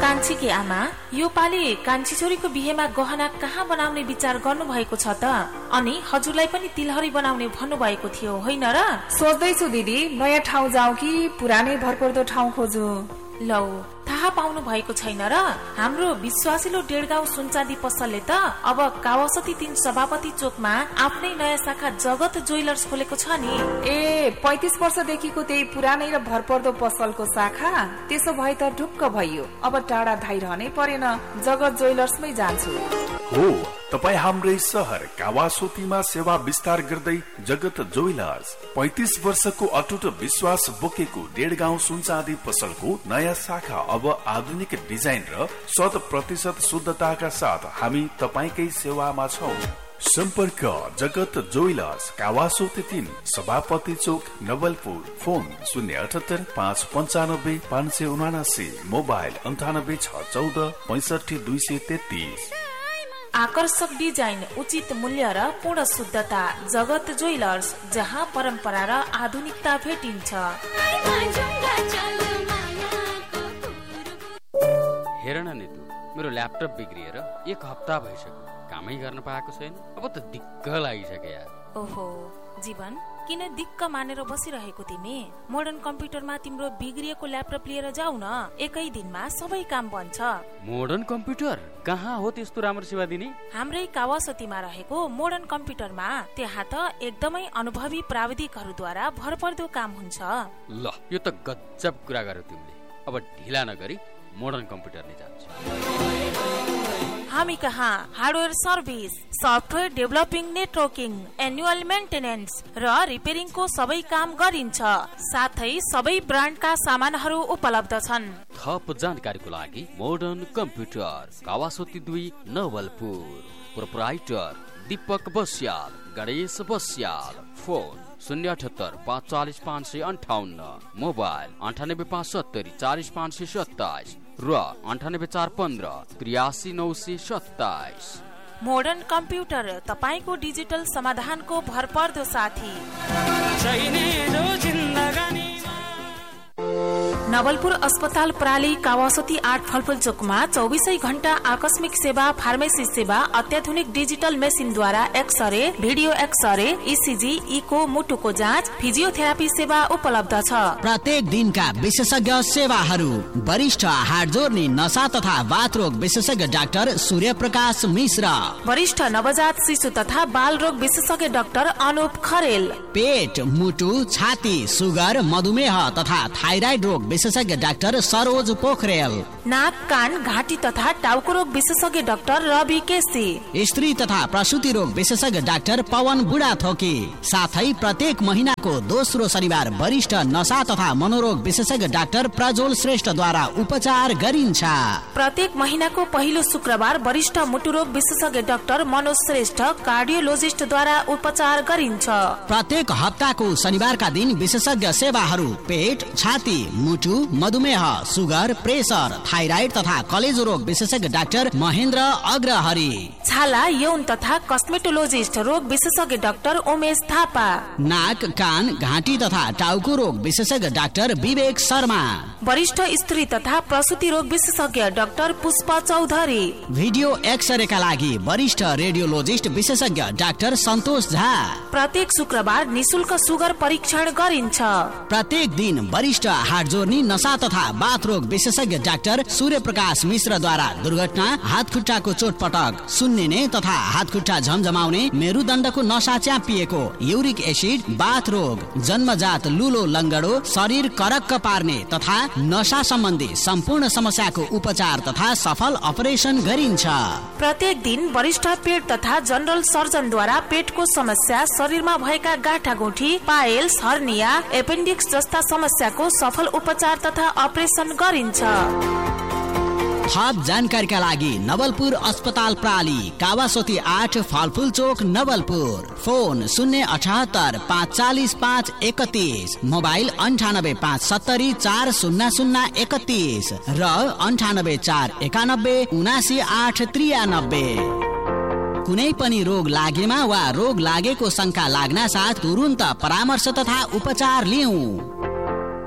कान्छीकी आमा, यो पालि कान्छी छोरीको बिहेमा गहना कहाँ बनाउने विचार गर्नु भएको छ त? अनि हजुरलाई पनि तिलहरी बनाउने भन्नुभएको थियो होइन र? सोच्दैछु दिदी, नयाँ ठाउँ जाऊ कि पुरानै भरपर्दो ठाउँ खोजु। लौ, थाहा पाउनु भएको छैन र? हाम्रो विश्वासिलो डेढगाउँ सुनचाँदी पसलले त अब कावासती 3 सभापति चोकमा आफ्नै नयाँ शाखा जगत ज्वेलर्स खोलेको छ नि। ए, 35 वर्षदेखिको त्यही पुरानै र भरपर्दो पसलको शाखा? त्यसो भए त ढुक्क भइयो। अब टाढा धाइरहनै परेन, जगत ज्वेलर्समै जान्छु। हो, तपाई हाम्रै सहर कावासोतीमा सेवा विस्तार गर्दै जगत ज्वेलर्स 35 वर्षको अटुट विश्वास बोकेको डेढगाउँ सुनचाँदी पसलको नयाँ शाखा अब आधुनिक डिजाइन र 100% शुद्धताका साथ हामी तपाईकै सेवामा छौं। सम्पर्क जगत ज्वेलर्स, कावासोती 3, सभापति चोक, नवलपुर। Phone 078 595 579, mobile 98 614 65 233। आकर्षक डिजाइन, उचित मूल्य र पूर्ण शुद्धता। जगत ज्वेलर्स, जहाँ परम्परा र आधुनिकता भेटिन्छ। हेर न नेतु, मेरो ल्यापटप बिग्रिएर 1 हप्ता भइसक्यो, कामै गर्न पाएको छैन। अब त दिक्क लागिसक्यो यार। ओहो जीवन, किन दिक्क मानेर बसिरहेको तिमी? मोडर्न कम्प्युटरमा तिम्रो बिग्रिएको ल्यापटप लिएर जाऊ न, एकै दिनमा सबै काम बन्छ। मोडर्न कम्प्युटर कहाँ हो त्यस्तो राम्रो सेवा दिने? हाम्रै कावासतीमा रहेको मोडर्न कम्प्युटरमा। त्यहाँ त एकदमै अनुभवी प्राविधिकहरूद्वारा भरपर्दो काम हुन्छ। ल, यो त गजब कुरा गर्यो तिमीले। अब ढिला नगरी मोडर्न कम्प्युटर नै जान्छ। हामी कहाँ hardware service, software developing, networking, annual maintenance र रिपेयरिङको सबै काम गरिन्छ। साथै सबै ब्रान्डका सामानहरू उपलब्ध छन्। थप जानकारीको लागि modern computer, Kawasoti 2, Nawalpur. Proprietor Deepak Basyal, Ganesh Basyal. Phone 078 540 558, mobile 98 570 40 527 र 98 415 83 927। मोडर्न कम्प्युटर, तपाईको डिजिटल समाधानको भरपर्दो साथी। नवलपुर अस्पताल प्राली, कावासती 8, फलफुल चोकमा 24 घण्टा आकस्मिक सेवा, फार्मेसी सेवा, अत्याधुनिक digital मेसिनद्वारा x-ray, video x-ray, ECG, eco, मुटुको जाँच, फिजियोथेरापी सेवा उपलब्ध छ। प्रत्येक दिनका विशेषज्ञ सेवाहरू। वरिष्ठ हाड जोर्नी, नसा तथा बाथरोग विशेषज्ञ डाक्टर सूर्य प्रकाश मिश्र। वरिष्ठ नवजात शिशु तथा बाल रोग विशेषज्ञ डाक्टर अनुप खरेल। पेट, मुटु, छाती, सुगर, मधुमेह तथा थाइराइड रोग विशेषज्ञ डाक्टर सरोज पोखरेल। नाक, कान, घाँटी तथा टाउको रोग विशेषज्ञ डाक्टर रवि केसी। स्त्री तथा प्रसूति रोग विशेषज्ञ डाक्टर पवन बुढाथोकी। साथै प्रत्येक महिनाको दोस्रो शनिबार वरिष्ठ नशा तथा मनोरोग विशेषज्ञ डाक्टर प्रज्वल श्रेष्ठद्वारा उपचार गरिन्छ। प्रत्येक महिनाको पहिलो शुक्रबार वरिष्ठ मुटु रोग विशेषज्ञ डाक्टर मनोज श्रेष्ठ, कार्डियोलोजिस्टद्वारा उपचार गरिन्छ। प्रत्येक हप्ताको शनिबारका दिन विशेषज्ञ सेवाहरू पेट, छाती, मुटु, मधुमेह, सुगर, प्रेसर, थाइराइड तथा कलेजो रोग विशेषज्ञ डाक्टर महेन्द्र अग्रहरि। छाला, यौन तथा कस्मेटोलोजिस्ट रोग विशेषज्ञ डाक्टर उमेश थापा। नाक, कान, घाँटी तथा टाउको रोग विशेषज्ञ डाक्टर विवेक शर्मा। वरिष्ठ स्त्री तथा प्रसूति रोग विशेषज्ञ डाक्टर पुष्प चौधरी। भिडियो एक्सरेका लागि वरिष्ठ रेडियोलोजिस्ट विशेषज्ञ डाक्टर सन्तोष झा। प्रत्येक शुक्रबार निशुल्क सुगर परीक्षण गरिन्छ। प्रत्येक दिन वरिष्ठ हाड जोर्नी, नशा तथा बाथ रोग विशेषज्ञ डाक्टर सूर्य प्रकाश मिश्रद्वारा दुर्घटना, हात खुट्टाको चोटपटक, सुन्निने तथा हात खुट्टा झमझमाउने, मेरुदण्डको नशा च्यापिएको, युरिक एसिड, बाथ रोग, जन्मजात लुलो लङ्गडो, शरीर करक्क पार्ने तथा नशा सम्बन्धी सम्पूर्ण समस्याको उपचार तथा सफल अपरेसन गरिन्छ। प्रत्येक दिन वरिष्ठ पेट तथा जनरल सर्जनद्वारा पेटको समस्या, शरीरमा भएका गाँठागुठी, पाइल्स, हर्निया, एपेन्डिक्स जस्ता समस्याको सफल उपचार तथा अपरेसन गरिन्छ। थप जानकारीका लागि नवलपुर अस्पताल प्राली, कावासोती 8, फलफुल चोक, नवलपुर। फोन 078 540 531, मोबाइल 98 570 40031 र 98 491 79893। कुनै पनि रोग लागेमा वा रोग लागेको शंका लाग्ना साथ तुरुन्त परामर्श तथा उपचार लिऊ।